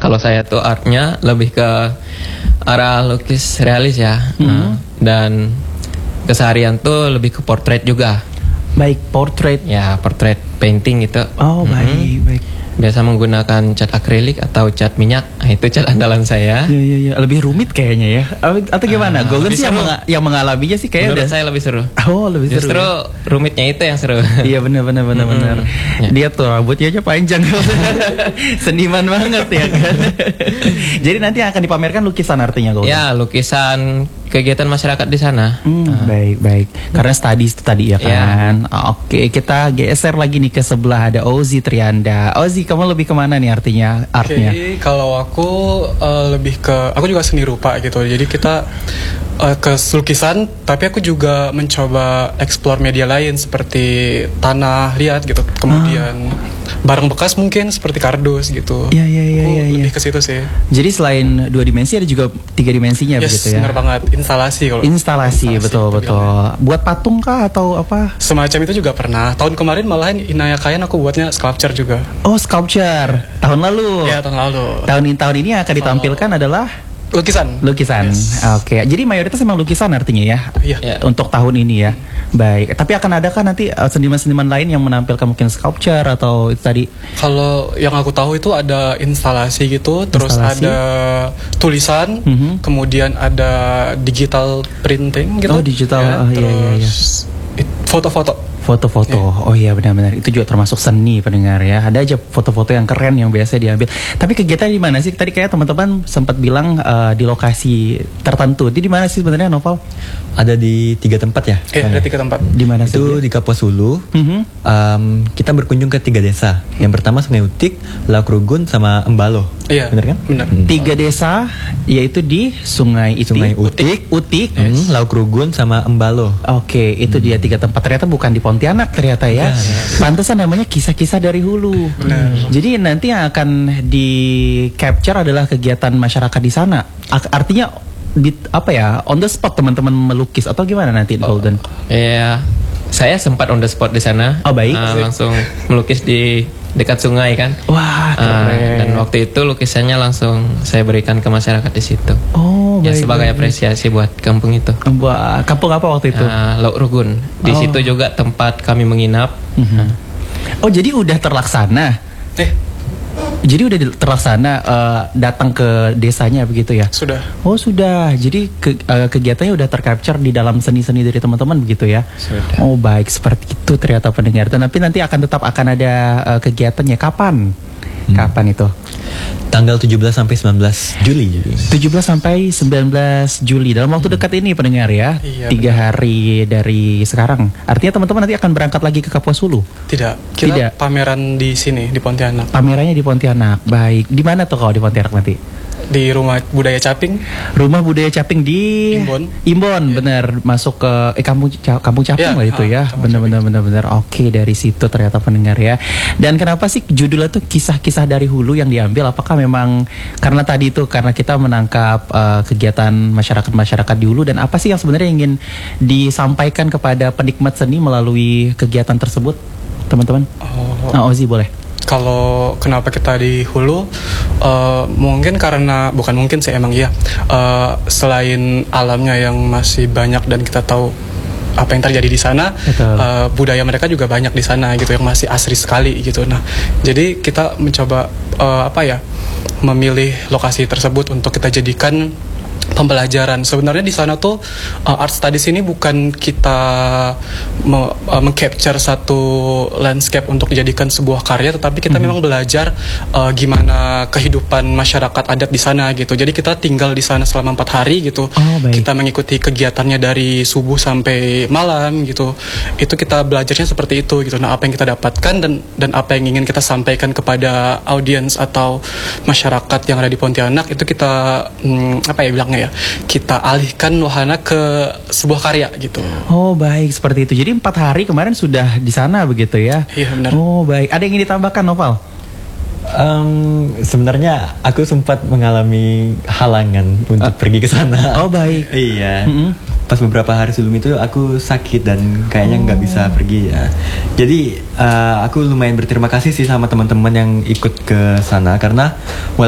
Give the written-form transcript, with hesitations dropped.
kalau saya tuh artnya lebih ke arah lukis realis ya. Dan keseharian tuh lebih ke portrait juga. Baik, portrait. Ya, portrait painting gitu. Oh, baik. Biasa menggunakan cat akrilik atau cat minyak. Nah, itu cat andalan saya. Iya. Lebih rumit kayaknya ya. Atau gimana? Golden sih yang mengalaminya sih kayaknya menurut saya lebih seru. Oh, lebih seru. Justru rumitnya itu yang seru. Iya, benar. Dia tuh rambutnya aja panjang. Seniman banget ya kan. Jadi nanti akan dipamerkan lukisan artinya Golden. Ya, lukisan kegiatan masyarakat di sana. Baik. Karena studies itu tadi ya kan. Oke, kita geser lagi nih ke sebelah, ada Ozzy Trianda. Ozzy, kamu lebih kemana nih artnya? Oke, kalau aku lebih ke, aku juga seni rupa gitu. Jadi kita ke lukisan, tapi aku juga mencoba explore media lain seperti tanah liat gitu. Kemudian barang bekas mungkin seperti kardus gitu. Iya. Lebih ke situ sih. Jadi selain 2 dimensi ada juga 3 dimensinya begitu ya. Benar banget, instalasi kalau. Instalasi betul. Buat patung kah atau apa? Semacam itu juga pernah. Tahun kemarin malahan Inayakayan aku buatnya sculpture juga. Oh, sculpture. Tahun lalu. Ya, tahun lalu. Tahun ini akan ditampilkan adalah lukisan. Yes. Oke. Jadi mayoritas memang lukisan artinya ya. Iya. Untuk tahun ini ya. Baik. Tapi akan adakah nanti seniman-seniman lain yang menampilkan mungkin sculpture atau itu tadi? Kalau yang aku tahu itu ada instalasi gitu, terus ada tulisan, kemudian ada digital printing gitu. Oh, digital. Terus foto-foto. Oh iya, benar-benar itu juga termasuk seni pendengar ya. Ada aja foto-foto yang keren yang biasa diambil. Tapi kegiatan di mana sih? Tadi kayak teman-teman sempat bilang di lokasi tertentu. Itu di mana sih sebenarnya, Noval? Ada di 3 tempat ya? Ada 3 tempat. Di mana sih? Itu di Kapuas Hulu. Kita berkunjung ke 3 desa. Yang pertama Sungai Utik, Lauk Rugun, sama Embalo. Iya. Benar kan? Benar. 3 desa yaitu di Sungai Utik, Lauk Rugun, sama Embalo. Oke, itu dia 3 tempat. Ternyata bukan di Pontianak ternyata ya. Pantesan namanya kisah-kisah dari hulu. Jadi nanti yang akan di capture adalah kegiatan masyarakat di sana. Artinya on the spot teman-teman melukis atau gimana nanti Golden? Iya. Saya sempat on the spot di sana. Oh, baik. Langsung melukis di dekat sungai kan. Wah, keren. Dan waktu itu lukisannya langsung saya berikan ke masyarakat di situ. Oh, ya, sebagai apresiasi buat kampung itu. Buat kampung apa waktu itu? Lauk Rugun. Di situ juga tempat kami menginap. Oh, jadi udah terlaksana. Jadi udah terlaksana datang ke desanya begitu ya? Sudah. Oh, sudah. Jadi kegiatannya udah tercapture di dalam seni-seni dari teman-teman begitu ya? Sudah. Oh, baik, seperti itu ternyata pendengar. Tapi nanti akan ada kegiatannya kapan? Kapan itu? Tanggal 17 sampai 19 Juli. 17 sampai 19 Juli. Dalam waktu dekat ini pendengar ya. Iya, 3 hari dari sekarang. Artinya teman-teman nanti akan berangkat lagi ke Kapuas Hulu? Tidak. Kita pameran di sini, di Pontianak. Pamerannya di Pontianak. Baik. Di mana tuh kalau di Pontianak nanti? Di Rumah Budaya Caping. Rumah Budaya Caping di Imbon, benar. Masuk ke kampung Caping lah itu ya. Benar. Oke, dari situ ternyata pendengar ya. Dan kenapa sih judulnya tuh kisah-kisah dari hulu yang diambil? Apakah memang karena tadi itu karena kita menangkap kegiatan masyarakat di hulu, dan apa sih yang sebenarnya ingin disampaikan kepada penikmat seni melalui kegiatan tersebut, teman-teman? Ozzy boleh. Kalau kenapa kita di hulu, mungkin karena bukan mungkin sih emang iya. Selain alamnya yang masih banyak dan kita tahu apa yang terjadi di sana, budaya mereka juga banyak di sana gitu yang masih asri sekali gitu. Nah, jadi kita mencoba memilih lokasi tersebut untuk kita jadikan pembelajaran. Sebenarnya di sana tuh art studies ini bukan kita mengcapture satu landscape untuk dijadikan sebuah karya, tetapi kita memang belajar gimana kehidupan masyarakat adat di sana gitu. Jadi kita tinggal di sana selama 4 hari gitu. Kita mengikuti kegiatannya dari subuh sampai malam gitu. Itu kita belajarnya seperti itu gitu. Nah, apa yang kita dapatkan dan apa yang ingin kita sampaikan kepada audiens atau masyarakat yang ada di Pontianak itu kita kita alihkan wahana ke sebuah karya gitu. Oh, baik, seperti itu. Jadi 4 hari kemarin sudah di sana begitu ya? Iya, benar. Oh, baik. Ada yang ingin ditambahkan, Noval? Sebenarnya aku sempat mengalami halangan untuk pergi ke sana. Oh, baik. Iya. Pas beberapa hari sebelum itu aku sakit dan kayaknya nggak bisa pergi ya. Jadi aku lumayan berterima kasih sih sama teman-teman yang ikut ke sana karena